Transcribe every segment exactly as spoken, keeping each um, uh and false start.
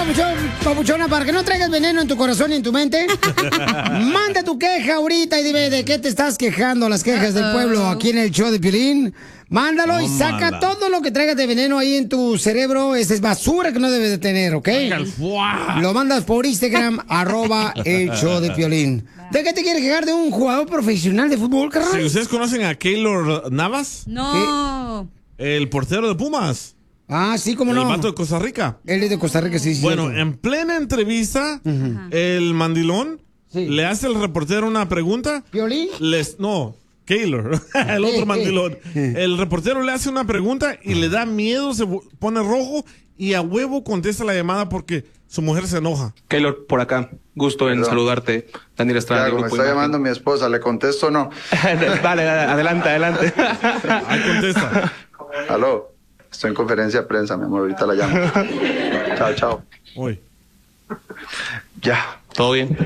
papuchón, papuchona, para que no traigas veneno en tu corazón y en tu mente. Manda tu queja ahorita y dime de qué te estás quejando, las quejas del pueblo aquí en el show de Piolín. Mándalo y saca Tómala. todo lo que traigas de veneno ahí en tu cerebro. Esa es basura que no debes de tener, ¿ok? Lo mandas por Instagram, arroba el show de Piolín. ¿De qué te quieres quejar? ¿De un jugador profesional de fútbol, carnal? Sí, ¿ustedes conocen a Keylor Navas? No. El portero de Pumas. Ah, sí, cómo no. El vato de Costa Rica. Él es de Costa Rica, sí, sí. Bueno, cierto. en plena entrevista, el mandilón le hace al reportero una pregunta. ¿Piolín? Les, no, Keylor, el otro mandilón. El reportero le hace una pregunta y le da miedo, se pone rojo y a huevo contesta la llamada porque su mujer se enoja. Keylor, por acá. Gusto en Perdón. saludarte. Daniel Estrada. ¿Qué hago? de Me Grupo está Imagen. llamando mi esposa, ¿le contesto o no? Dale, dale, adelante, adelante. Ahí contesta. Aló, estoy en conferencia de prensa, mi amor, ahorita la llamo. Chao, chao. Uy. Ya, todo bien.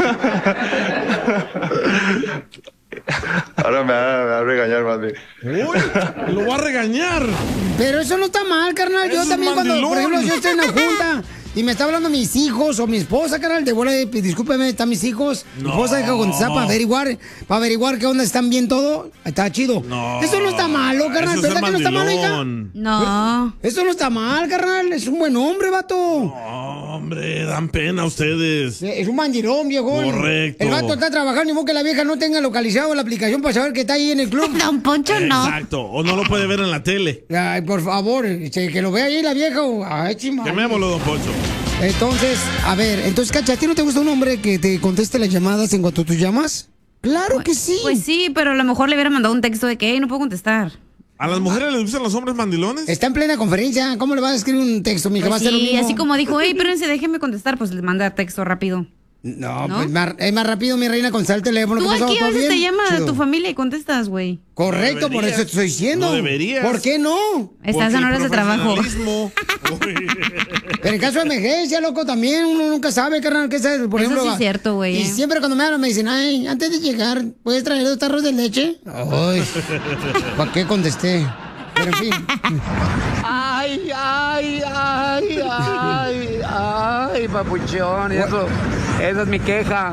Ahora me va, me va a regañar más bien. Uy, lo va a regañar. Pero eso no está mal, carnal. Yo Es también un cuando, por mandilón. ejemplo, yo estoy en la junta y me está hablando mis hijos o mi esposa, carnal, de bola de, discúlpeme, están mis hijos. Mi No. esposa deja contestar para averiguar, para averiguar qué onda, están bien todo. Está chido. No. Eso no está malo, carnal. Eso es ¿Verdad que no está malo, hija? mandilón. No. Eso no está mal, carnal. Es un buen hombre, vato. No, hombre, dan pena ustedes. Es un mandilón, viejo. Correcto. El vato está trabajando y modo que la vieja no tenga localizado la aplicación para saber que está ahí en el club. Don Poncho, no. Exacto, o no lo puede ver en la tele. Ay, por favor, este, que lo vea ahí la vieja. o- Ay, chimay. Quemémoslo, don Poncho. Entonces, a ver, entonces, Cacha, ¿a ti no te gusta un hombre que te conteste las llamadas en cuanto tú llamas? Claro que sí. Pues sí, pero a lo mejor le hubiera mandado un texto de que "Ey, no puedo contestar". ¿A las mujeres les gustan los hombres mandilones? Está en plena conferencia. ¿Cómo le vas a escribir un texto, mija? Va a Pues ser lo sí, mismo. así como dijo, hey, espérense, déjenme contestar, pues le manda texto rápido. No, ¿No? pues más- es más rápido, mi reina, contestar el teléfono. Tú ¿Qué pasó? aquí a ¿Todo veces te bien? llama Chido. tu familia y contestas, güey. Correcto, No por eso te estoy diciendo. No deberías. ¿Por qué no? Estás Porque en el horas de trabajo. profesionalismo- Uy. Pero en caso de emergencia, loco, también uno nunca sabe, carnal, qué sabe, por Eso ejemplo. sí es va- cierto, güey, Y eh. siempre cuando me hablan me dicen, ay, antes de llegar, ¿puedes traer dos tarros de leche? Ay, ¿para qué contesté? Pero en fin. Ay, ay, ay, ay, ay, papuchón, eso, esa es mi queja.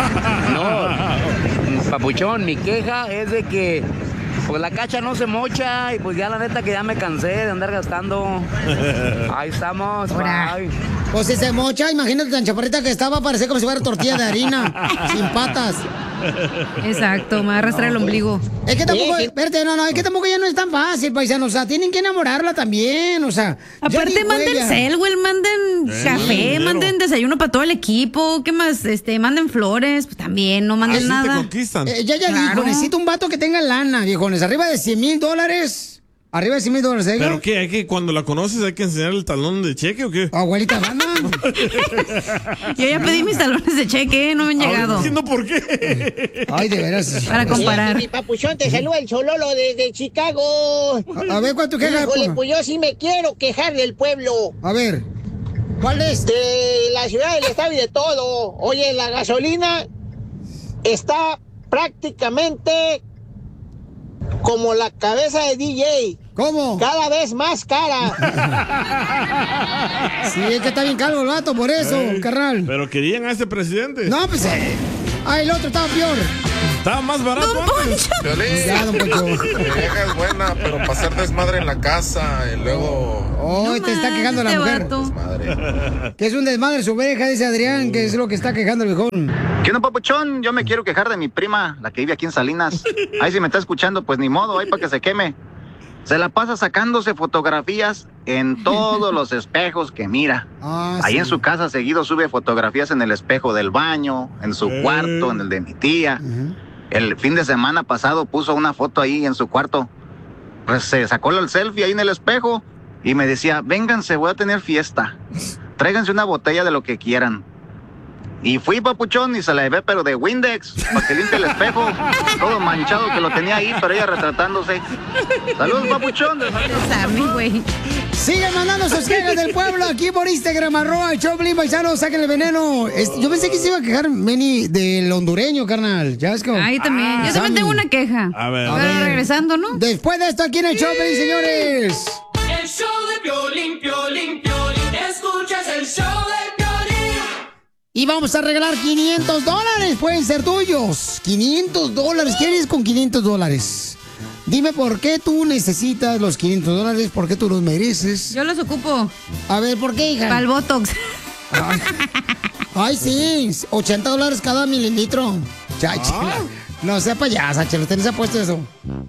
No, papuchón, mi queja es de que pues la cacha no se mocha y pues ya la neta que ya me cansé de andar gastando. Ahí estamos, bye. Pues si se mocha, imagínate tan chaparrita que estaba, parecía como si fuera tortilla de harina, sin patas. Exacto, me va a arrastrar el ombligo. Es que tampoco, espérate, no, no, es que tampoco ya no es tan fácil, paisano, o sea, tienen que enamorarla también, o sea. ya Aparte, dijo manden ella. cel, güey, manden Eh, café, dinero. manden desayuno para todo el equipo, ¿qué más? Este, manden flores, pues también, no manden Así te nada. conquistan. Eh, ya ya Claro. dijo, necesito un vato que tenga lana, viejones, arriba de cien mil dólares. Arriba de cien mil dólares, ¿eh? ¿Pero qué? ¿Hay que, cuando la conoces, hay que enseñar el talón de cheque o qué? Abuelita, gana. Yo ya pedí mis talones de cheque, no me han Ahora llegado. no entiendo por qué. Ay, de veras. Para comparar. Mi papuchón, te saluda el Chololo desde Chicago. A, a ver, ¿cuánto quejas? Híjole, pues yo sí me quiero quejar del pueblo. A ver, ¿cuál es? De la ciudad, del estado y de todo. Oye, la gasolina está prácticamente como la cabeza de D J. ¿Cómo? Cada vez más cara. Sí, es que está bien calvo el vato, por eso, Ey, carnal. Pero querían a ese presidente. No, pues, eh. Ay, el otro estaba peor. Estaba más barato antes. Ya, don Poncho. Mi vieja es buena, pero para hacer desmadre en la casa y luego Oh, No te está más, quejando la este mujer. vato. desmadre. Que es un desmadre su oveja, dice Adrián, que es lo que está quejando el viejón. ¿Qué onda, papuchón? Yo me quiero quejar de mi prima, la que vive aquí en Salinas. Ahí si me está escuchando, pues ni modo, ahí para que se queme. Se la pasa sacándose fotografías en todos los espejos que mira. Ah, Ahí sí. en su casa seguido sube fotografías en el espejo del baño, en su Eh. cuarto, en el de mi tía. Ujú. El fin de semana pasado puso una foto ahí en su cuarto. Pues se sacó el selfie ahí en el espejo y me decía, vénganse, voy a tener fiesta. Tráiganse una botella de lo que quieran. Y fui, papuchón, y se la llevé, pero de Windex, para que limpie el espejo. Todo manchado que lo tenía ahí, pero ella retratándose. Saludos, papuchón. Sammy, güey. Sigan mandando sus quejas del pueblo aquí por Instagram, arroba el Choplin, paisano, saquen el veneno. Este, yo pensé que se iba a quejar Meni del hondureño, carnal. Ya es como... Ahí también. Yo también Sammy. tengo una queja. A ver. A Pero ver. regresando, ¿no? Después de esto aquí en el Choplin, señores. El show de Piolín, Piolín, Piolín. Escuchas el show de Y vamos a regalar quinientos dólares. Pueden ser tuyos. quinientos dólares. ¿Qué harías con quinientos dólares? Dime por qué tú necesitas los quinientos dólares. ¿Por qué tú los mereces? Yo los ocupo. A ver, ¿por qué, hija? Para el Botox. Ay, ay, sí. ochenta dólares cada mililitro. Ya, chela. No sea payasa, chela. Usted no se ha puesto eso.